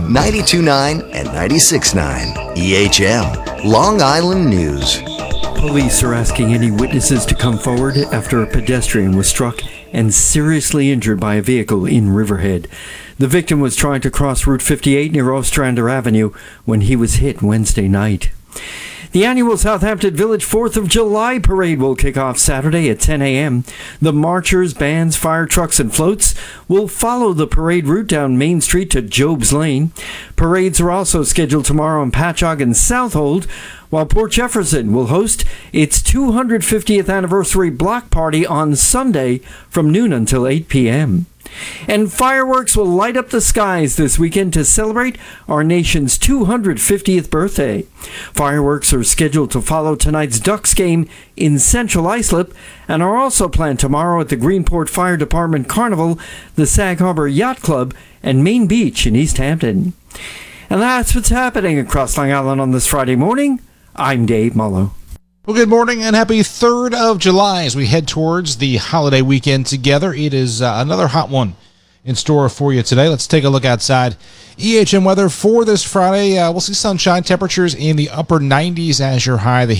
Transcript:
92.9 and 96.9 EHM, Long Island News. Police are asking any witnesses to come forward after a pedestrian was struck and seriously injured by a vehicle in Riverhead. The victim was trying to cross Route 58 near Ostrander Avenue when he was hit Wednesday night. The annual Southampton Village 4th of July parade will kick off Saturday at 10 a.m. The marchers, bands, fire trucks, and floats will follow the parade route down Main Street to Job's Lane. Parades are also scheduled tomorrow in Patchogue and Southold, while Port Jefferson will host its 250th anniversary block party on Sunday from noon until 8 p.m. And fireworks will light up the skies this weekend to celebrate our nation's 250th birthday. Fireworks are scheduled to follow tonight's Ducks game in Central Islip and are also planned tomorrow at the Greenport Fire Department Carnival, the Sag Harbor Yacht Club, and Main Beach in East Hampton. And that's what's happening across Long Island on this Friday morning. I'm Dave Mullo. Well, good morning and happy 3rd of July as we head towards the holiday weekend together. It is another hot one in store for you today. Let's take a look outside. EHM weather for this Friday. We'll see sunshine, temperatures in the upper 90s as your high. The